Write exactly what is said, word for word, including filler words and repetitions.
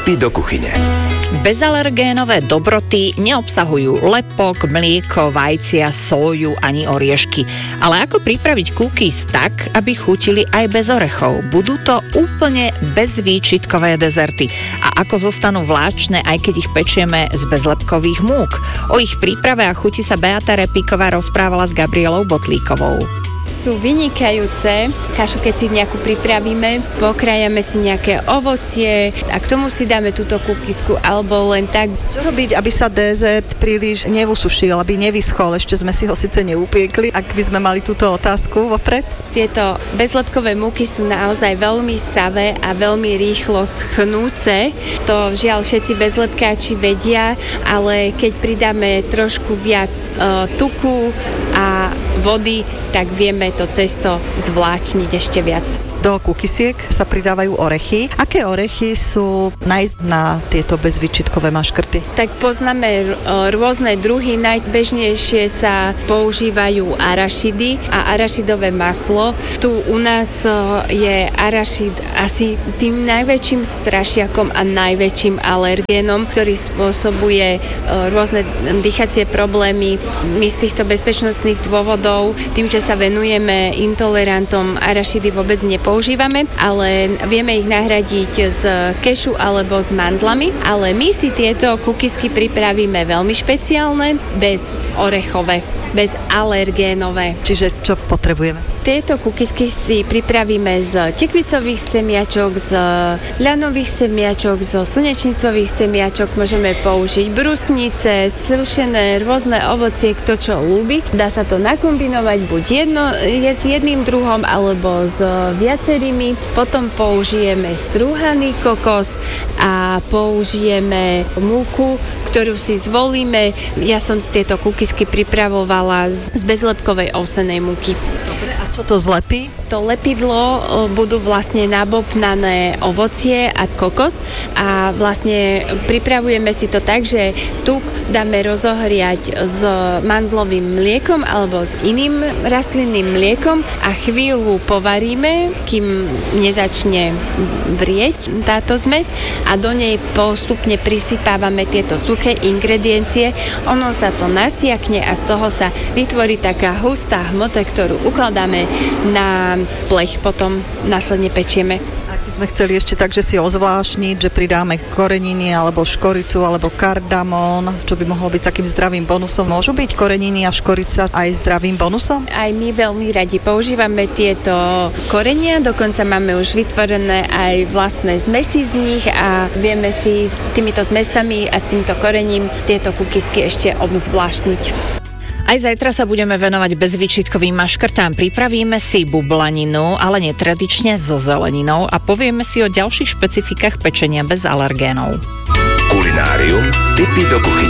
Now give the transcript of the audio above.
Tipy do kuchyne. Bezalergénové dobroty neobsahujú lepok, mlieko, vajcia, soju ani oriešky. Ale ako pripraviť cookies tak, aby chutili aj bez orechov? Budú to úplne bezvýčitkové dezerty. A ako zostanú vláčne, aj keď ich pečieme z bezlepkových múk? O ich príprave a chuti sa Beata Repíková rozprávala s Gabrielou Botlíkovou. Sú vynikajúce. Kašu, keď si nejakú pripravíme, pokrájame si nejaké ovocie a k tomu si dáme túto kúkisku alebo len tak. Čo robiť, aby sa dezert príliš nevysušil, aby nevyschol? Ešte sme si ho síce neupiekli, ak by sme mali túto otázku vopred. Tieto bezlepkové múky sú naozaj veľmi savé a veľmi rýchlo schnúce. To žiaľ všetci bezlepkáči vedia, ale keď pridáme trošku viac uh, tuku a vody, tak vieme to cesto zvláčniť ešte viac. Do kukisiek sa pridávajú orechy. Aké orechy sú nájsť na tieto bezvýčitkové maškrty? Tak poznáme rôzne druhy. Najbežnejšie sa používajú arašidy a arašidové maslo. Tu u nás je arašid asi tým najväčším strašiakom a najväčším alergénom, ktorý spôsobuje rôzne dýchacie problémy. My z týchto bezpečnostných dôvodov, tým, že sa venujeme intolerantom, arašidy vôbec nepoužívame. používame, ale vieme ich nahradiť z kešu alebo s mandlami, ale my si tieto kukisky pripravíme veľmi špeciálne, bez orechové, bez alergénové. Čiže čo potrebujeme? Tieto kukisky si pripravíme z tekvicových semiačok, z ľanových semiačok, zo slnečnicových semiačok, môžeme použiť brusnice, sušené rôzne ovocie, kto čo ľúbi. Dá sa to nakombinovať buď jedno, je s jedným druhom alebo s viacerými. Potom použijeme strúhaný kokos a použijeme múku, ktorú si zvolíme. Ja som tieto kukisky pripravovala z, z bezlepkovej ovsenej múky. Dobre, a čo to zlepí? To lepidlo budú vlastne nabobnané ovocie a kokos a vlastne pripravujeme si to tak, že tuk dáme rozohriať s mandlovým mliekom alebo s iným rastlinným mliekom a chvíľu povaríme, kým nezačne vrieť táto zmes a do nej postupne prisypávame tieto suché ingrediencie. Ono sa to nasiakne a z toho sa vytvorí taká hustá hmota, ktorú ukladáme na plech, potom následne pečieme. Ak by sme chceli ešte tak, že si ozvlášniť, že pridáme koreniny alebo škoricu alebo kardamón, čo by mohlo byť takým zdravým bonusom. Môžu byť koreniny a škorica aj zdravým bonusom? Aj my veľmi radi používame tieto korenia, dokonca máme už vytvorené aj vlastné zmesi z nich a vieme si týmito zmesami a s týmto korením tieto kukisky ešte obzvláštniť. Aj zajtra sa budeme venovať bezvýčitkovým maškrtám. Pripravíme si bublaninu, ale netradične so zeleninou a povieme si o ďalších špecifikách pečenia bez alergénov. Kulinárium, tipy do kuchyne.